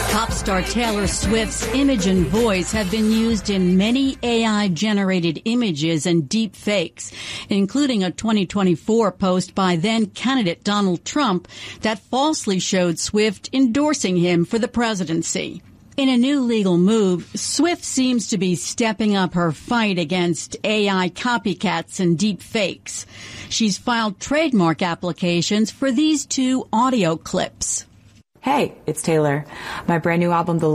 Pop star Taylor Swift's image and voice have been used in many AI-generated images and deep fakes, including a 2024 post by then-candidate Donald Trump that falsely showed Swift endorsing him for the presidency. In a new legal move, Swift seems to be stepping up her fight against AI copycats and deep fakes. She's filed trademark applications for these two audio clips. Hey, it's Taylor. My brand new album, The